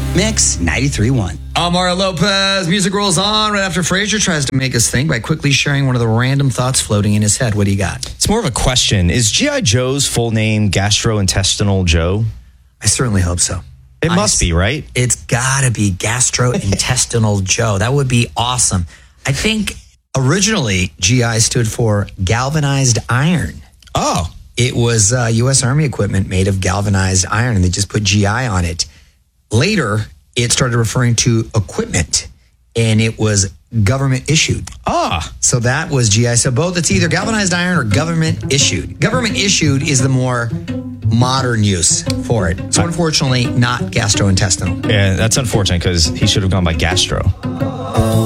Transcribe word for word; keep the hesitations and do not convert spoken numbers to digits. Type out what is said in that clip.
Mix ninety-three point one. I'm Mario Lopez. Music rolls on right after Frazier tries to make us think by quickly sharing one of the random thoughts floating in his head. What do you got? It's more of a question. Is G I. Joe's full name Gastrointestinal Joe? I certainly hope so. It must I, be, right? It's got to be Gastrointestinal Joe. That would be awesome. I think originally G I stood for galvanized iron. Oh. It was uh, U S Army equipment made of galvanized iron, and they just put G I on it. Later, it started referring to equipment, and it was government issued. Ah. So that was G I. So both, it's either galvanized iron or government issued. Government issued is the more modern use for it. So unfortunately, not gastrointestinal. Yeah, that's unfortunate because he should have gone by Gastro.